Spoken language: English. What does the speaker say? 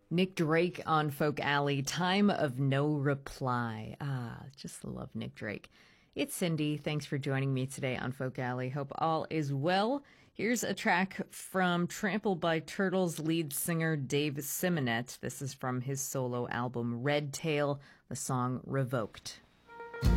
Nick Drake on Folk Alley, Time of No Reply. Just love Nick Drake. It's Cindy. Thanks for joining me today on Folk Alley. Hope all is well. Here's a track from Trampled by Turtles lead singer Dave Simonette. This is from his solo album Red Tail, the song Revoked.